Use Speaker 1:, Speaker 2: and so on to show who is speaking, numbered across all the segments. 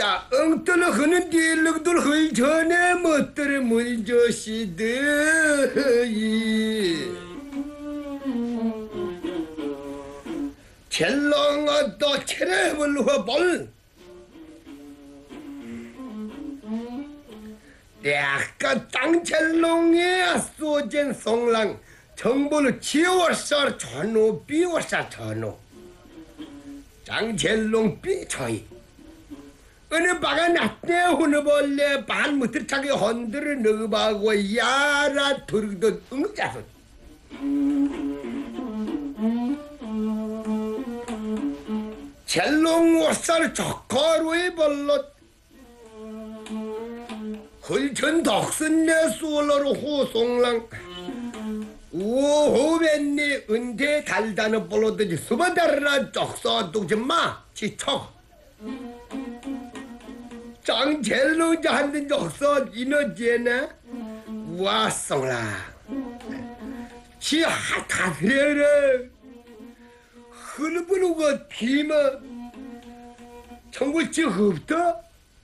Speaker 1: 자, 엉떨어 흐는 딜릉들 흘 전에 멋들을 물저시드이 젤롱아 또 체레물 허볼 약간 땅젤롱에 쏘젠 송랑 정보를 지워서 전후 비워서 전후 장젤롱 삐쳐이 어느 바가 났네 후너벌레 발무트 차게 헌들을 너바고 야라 두르듯 응자소 젤롱 옷살 적거로에 벌렀 헐전 덕순내 수월로 호송랑 우호벤니 은대 달다는 볼로드지 수바다르라 적서 뚝지마 지척 장젤롱자 한든 적서 이너지에나 와송랑 지 하타스레르 흐르부르고 티마 정글 지 흡다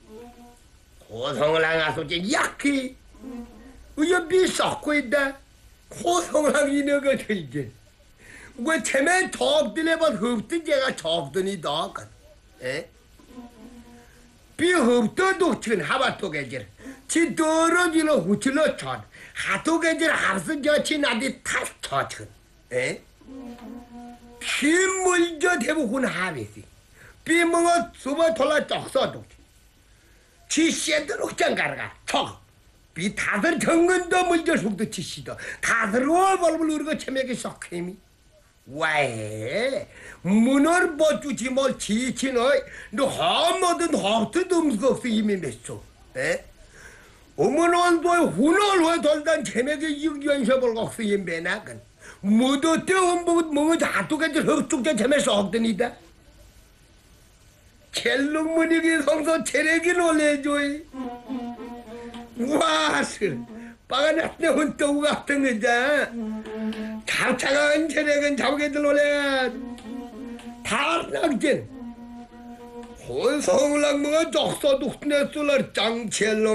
Speaker 1: 호송랑 아소지 약히 우여비 썩고 있다 호송랑 이너가 되지 왜 체면 적들레만 흡든 제가 적더니 너건 에? 비 흡더도 친 하바토게질 지 떨어지는 후칠러 천 하토게질 합선 저치 나디 탓처천 에? 피물저 대부분 하비시 비멍어 수바 돌아 적서도 지시에도 장가가 척 비 다들 정근도 물저 속도 지시도 다들 오벌을 우리가 체맥이 썩힘이 왜 문을 버주지 뭘 지치너이 너 허뭐든 허트도 없어 이미 맺소 에? 어머는 또 훈을 왜 돌단 체맥이 육연셔볼 없어 임배나건 무도 때운보고 멍어 다투게들 흡축자 체맥 썩더니다 켈룩문이기 성서 체력이 놀래줘이 와스 빠가났네 혼떠우 같은 거자 차차간 체력은 자우게들 놀래 다 낙진 혼성을 낙무가 적서도 내 쏠라 짱첼로